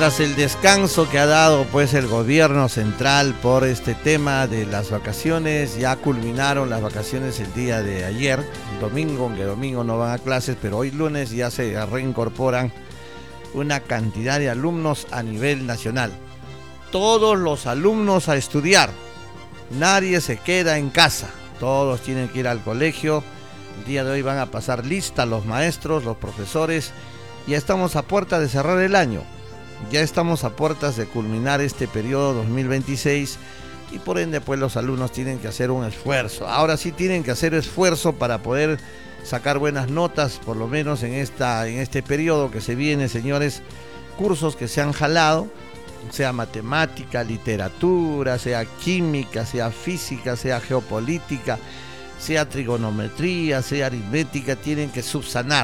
Tras el descanso que ha dado pues el gobierno central por este tema de las vacaciones, ya culminaron las vacaciones el día de ayer, domingo, aunque domingo no van a clases, pero hoy lunes ya se reincorporan una cantidad de alumnos a nivel nacional. Todos los alumnos a estudiar, nadie se queda en casa, todos tienen que ir al colegio. El día de hoy van a pasar lista los maestros, los profesores. Ya estamos a puerta de cerrar el año. Ya estamos a puertas de culminar este periodo 2026 y por ende pues los alumnos tienen que hacer un esfuerzo. Ahora sí tienen que hacer esfuerzo para poder sacar buenas notas, por lo menos en este periodo que se viene, señores. Cursos que se han jalado, sea matemática, literatura, sea química, sea física, sea geopolítica, sea trigonometría, sea aritmética, tienen que subsanar.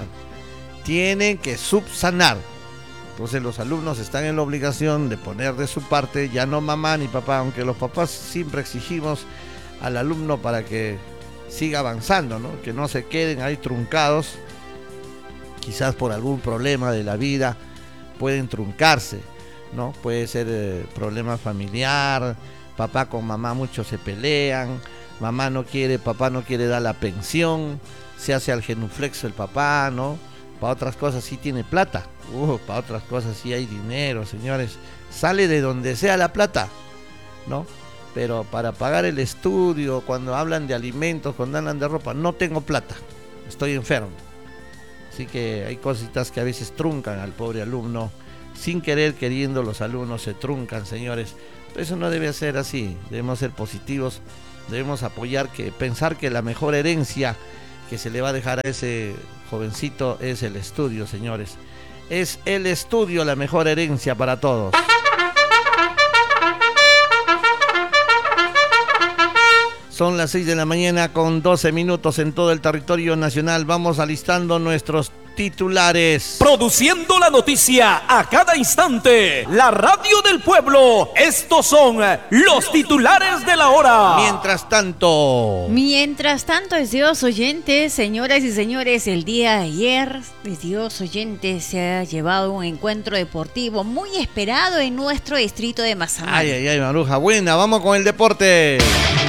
Entonces los alumnos están en la obligación de poner de su parte, ya no mamá ni papá, aunque los papás siempre exigimos al alumno para que siga avanzando, ¿no? Que no se queden ahí truncados, quizás por algún problema de la vida pueden truncarse, ¿no? Puede ser problema familiar, papá con mamá muchos se pelean, mamá no quiere, papá no quiere dar la pensión, se hace al genuflexo el papá, ¿no? Para otras cosas sí tiene plata. Para otras cosas sí hay dinero, señores. Sale de donde sea la plata, ¿no? Pero para pagar el estudio, cuando hablan de alimentos, cuando hablan de ropa, no tengo plata. Estoy enfermo. Así que hay cositas que a veces truncan al pobre alumno. Sin querer, queriendo, los alumnos se truncan, señores. Pero eso no debe ser así. Debemos ser positivos. Debemos apoyar, pensar que la mejor herencia que se le va a dejar a ese jovencito es el estudio, señores. Es el estudio la mejor herencia para todos. Son las 6 de la mañana con 12 minutos en todo el territorio nacional. Vamos alistando nuestros titulares. Produciendo la noticia a cada instante. La radio del pueblo. Estos son los titulares de la hora. Mientras tanto, estimados oyentes, señoras y señores, el día de ayer, estimados oyentes, se ha llevado un encuentro deportivo muy esperado en nuestro distrito de Mazamari. Ay, Maruja, buena, vamos con el deporte.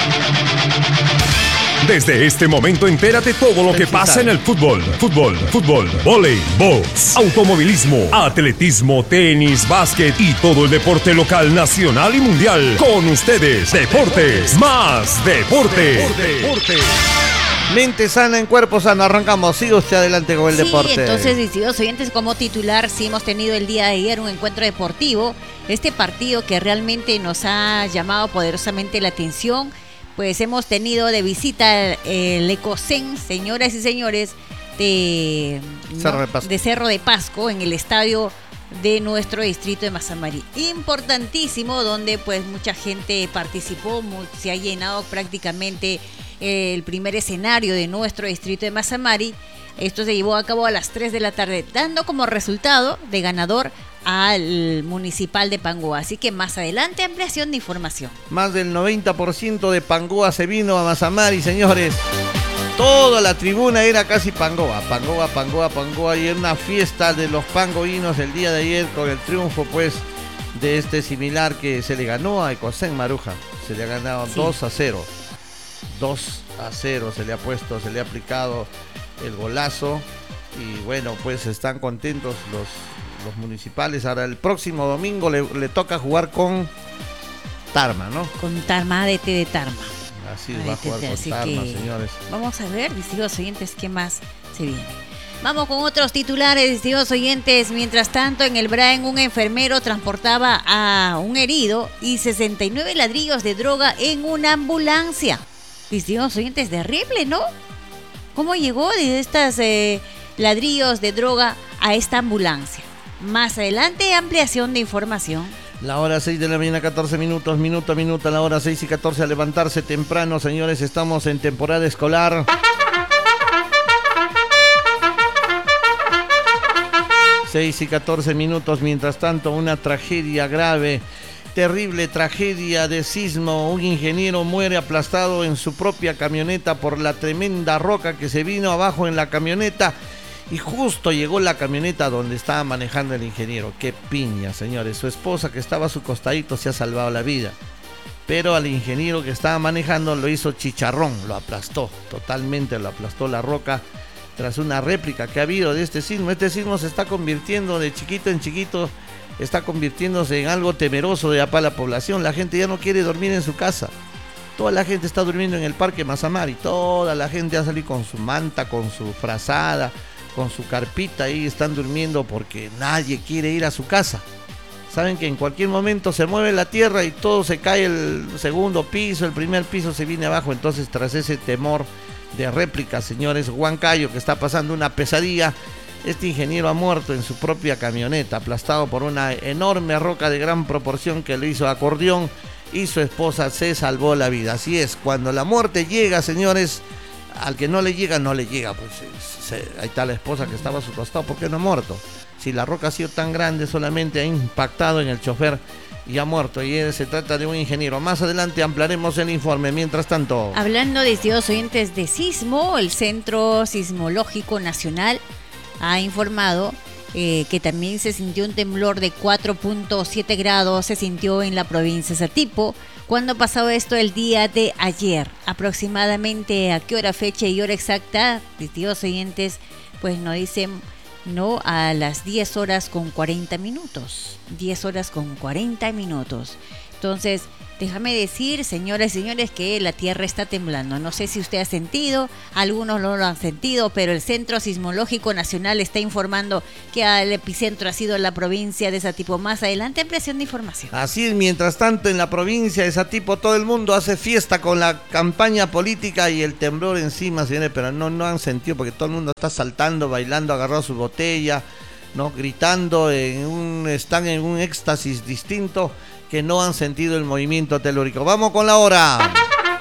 Desde este momento entérate todo lo que pasa en el fútbol, voleibol, automovilismo, atletismo, tenis, básquet y todo el deporte local, nacional y mundial. Con ustedes, Deportes más Deporte. Mente sana en cuerpo sano, arrancamos. Sigue usted adelante con el deporte. Entonces, distinguidos oyentes, como titular, sí hemos tenido el día de ayer un encuentro deportivo. Este partido que realmente nos ha llamado poderosamente la atención. Pues hemos tenido de visita el Ecocen, señoras y señores, de Cerro de Pasco, en el estadio de nuestro distrito de Mazamari. Importantísimo, donde pues mucha gente participó, se ha llenado prácticamente el primer escenario de nuestro distrito de Mazamari. Esto se llevó a cabo a las 3 de la tarde, dando como resultado de ganador al municipal de Pangoa. Así que más adelante, ampliación de información. Más del 90% de Pangoa se vino a Mazamari, señores. Toda la tribuna era casi Pangoa. Y era una fiesta de los pangoínos el día de ayer con el triunfo, pues, de este similar que se le ganó a Ecocen, Maruja. Se le ha ganado 2-0. 2-0 se le ha puesto, se le ha aplicado el golazo. Y bueno, pues están contentos los municipales. Ahora el próximo domingo le toca jugar con Tarma, ¿no? Con Tarma, ADT de Tarma. Así va a jugar con Tarma, señores. Vamos a ver, distinguidos oyentes, qué más se viene. Vamos con otros titulares, distinguidos oyentes. Mientras tanto, en el Braen, un enfermero transportaba a un herido y 69 ladrillos de droga en una ambulancia. Distinguidos oyentes, terrible, ¿no? ¿Cómo llegó de estas ladrillos de droga a esta ambulancia? Más adelante, ampliación de información. La hora 6 de la mañana, 14 minutos, minuto a minuto, a la hora 6 y 14, a levantarse temprano, señores, estamos en temporada escolar. 6 y 14 minutos, mientras tanto, una tragedia grave, terrible tragedia de sismo. Un ingeniero muere aplastado en su propia camioneta por la tremenda roca que se vino abajo en la camioneta Y justo llegó la camioneta donde estaba manejando el ingeniero. Qué piña, señores. Su esposa, que estaba a su costadito, se ha salvado la vida. Pero al ingeniero que estaba manejando lo hizo chicharrón, lo aplastó, totalmente lo aplastó la roca tras una réplica que ha habido de este sismo. Este sismo se está convirtiendo de chiquito en chiquito, está convirtiéndose en algo temeroso ya para la población. La gente ya no quiere dormir en su casa. Toda la gente está durmiendo en el Parque Mazamar y toda la gente ha salido con su manta, con su frazada, con su carpita ahí, están durmiendo porque nadie quiere ir a su casa. Saben que en cualquier momento se mueve la tierra y todo se cae, el segundo piso, el primer piso se viene abajo. Entonces, tras ese temor de réplica, señores, Huancayo, que está pasando una pesadilla, este ingeniero ha muerto en su propia camioneta, aplastado por una enorme roca de gran proporción que le hizo acordeón, y su esposa se salvó la vida. Así es, cuando la muerte llega, señores, al que no le llega, no le llega. Pues ahí está la esposa que estaba a su costado, ¿por qué no ha muerto? Si la roca ha sido tan grande, solamente ha impactado en el chofer y ha muerto. Y se trata de un ingeniero. Más adelante ampliaremos el informe. Mientras tanto, hablando de estimados oyentes de sismo, el Centro Sismológico Nacional ha informado que también se sintió un temblor de 4.7 grados, se sintió en la provincia de Satipo. ¿Cuándo pasó esto? El día de ayer. Aproximadamente a qué hora, fecha y hora exacta, estimados oyentes, pues nos dicen, no, a las 10 horas con 40 minutos. 10 horas con 40 minutos. Entonces, déjame decir, señoras y señores, que la tierra está temblando. No sé si usted ha sentido, algunos no lo han sentido, pero el Centro Sismológico Nacional está informando que el epicentro ha sido la provincia de Satipo. Más adelante, ampliación de información. Así es, mientras tanto, en la provincia de Satipo todo el mundo hace fiesta con la campaña política y el temblor encima, señores, pero no han sentido porque todo el mundo está saltando, bailando, agarrado su botella, ¿no? Gritando, están en un éxtasis distinto, que no han sentido el movimiento telúrico. Vamos con la hora.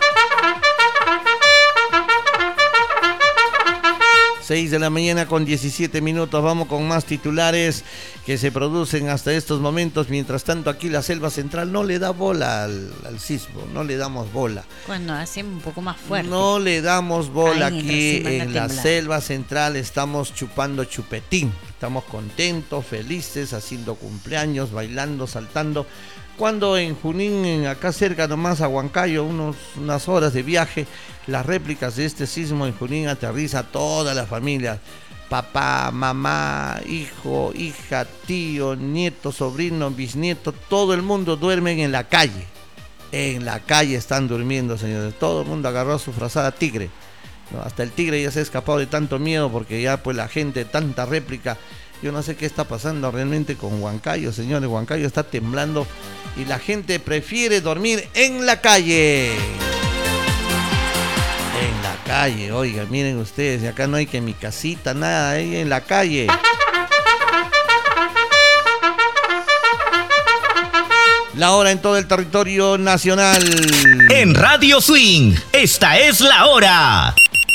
6 de la mañana con 17 minutos. Vamos con más titulares que se producen hasta estos momentos. Mientras tanto, aquí la Selva Central no le da bola al sismo, no le damos bola. Cuando hace un poco más fuerte. No le damos bola. Aquí en la Selva Central estamos chupando chupetín. Estamos contentos, felices, haciendo cumpleaños, bailando, saltando. Cuando en Junín, acá cerca nomás a Huancayo, unas horas de viaje, las réplicas de este sismo en Junín aterriza toda la familia. Papá, mamá, hijo, hija, tío, nieto, sobrino, bisnieto, todo el mundo duermen en la calle. En la calle están durmiendo, señores. Todo el mundo agarró su frazada tigre. ¿No? Hasta el tigre ya se ha escapado de tanto miedo porque ya pues la gente, tanta réplica. Yo no sé qué está pasando realmente con Huancayo, señores. Huancayo está temblando y la gente prefiere dormir en la calle. En la calle, oiga, miren ustedes, acá no hay que mi casita, nada, ahí en la calle. La hora en todo el territorio nacional. En Radio Swing, esta es la hora.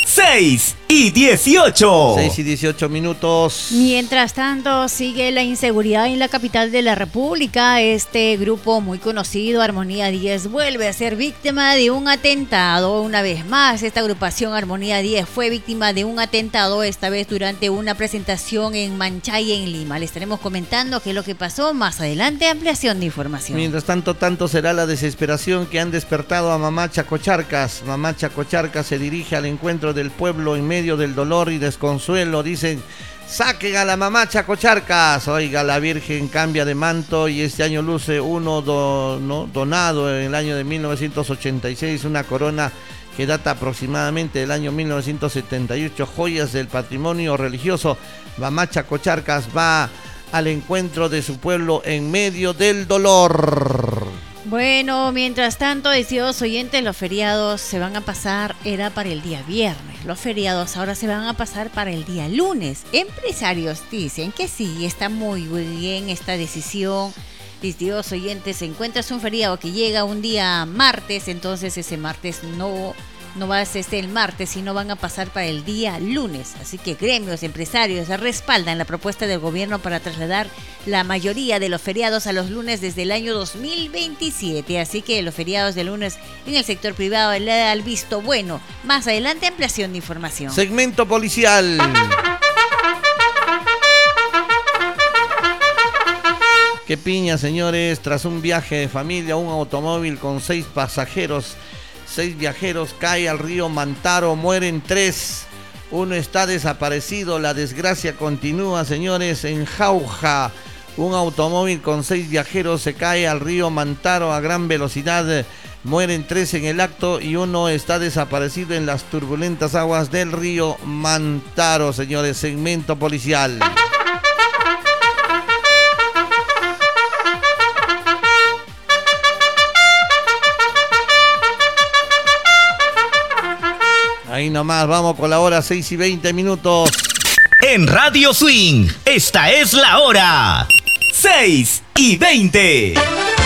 6:18. 6:18 minutos. Mientras tanto, sigue la inseguridad en la capital de la República. Este grupo muy conocido, Armonía 10, vuelve a ser víctima de un atentado. Una vez más, esta agrupación Armonía 10 fue víctima de un atentado, esta vez durante una presentación en Manchay, en Lima. Le estaremos comentando qué es lo que pasó más adelante, ampliación de información. Mientras tanto, tanto será la desesperación que han despertado a Mamá Chacocharcas. Mamá Chacocharcas se dirige al encuentro del pueblo en medio del dolor y desconsuelo. Dicen, saquen a la Mamá Chacocharcas. Oiga, la Virgen cambia de manto y este año luce uno donado en el año de 1986, una corona que data aproximadamente del año 1978, joyas del patrimonio religioso. Mamá Chacocharcas va al encuentro de su pueblo en medio del dolor. Bueno, mientras tanto, estimados oyentes, los feriados se van a pasar, era para el día viernes. Los feriados ahora se van a pasar para el día lunes. Empresarios dicen que sí, está muy bien esta decisión. Estimados oyentes, se encuentra un feriado que llega un día martes, entonces ese martes no va a ser el martes, sino van a pasar para el día lunes. Así que gremios, empresarios respaldan la propuesta del gobierno para trasladar la mayoría de los feriados a los lunes desde el año 2027. Así que los feriados de lunes en el sector privado le da el visto bueno. Más adelante, ampliación de información. Segmento policial. Qué piña, señores. Tras un viaje de familia, un automóvil con 6 pasajeros, 6 viajeros cae al río Mantaro, mueren 3. Uno está desaparecido. La desgracia continúa, señores. En Jauja, un automóvil con 6 viajeros se cae al río Mantaro a gran velocidad. Mueren 3 en el acto y uno está desaparecido en las turbulentas aguas del río Mantaro, señores. Segmento policial. Ahí nomás, vamos con la hora 6:20. En Radio Swing, esta es la hora 6:20.